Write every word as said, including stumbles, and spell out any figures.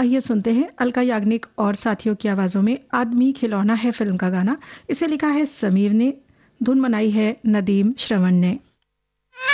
आइए सुनते हैं अलका याग्निक और साथियों की आवाज़ों में आदमी खिलौना है फिल्म का गाना। इसे लिखा है समीर ने, धुन बनाई है नदीम श्रवण ने।